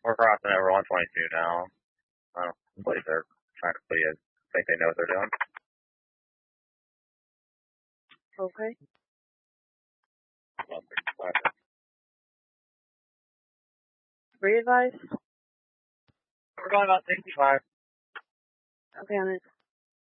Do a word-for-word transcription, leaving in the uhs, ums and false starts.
We're crossing over one twenty-two now. I don't believe they're trying to play it. I think they know what they're doing. Okay. Free advice? We're going about sixty-five. Okay, on it.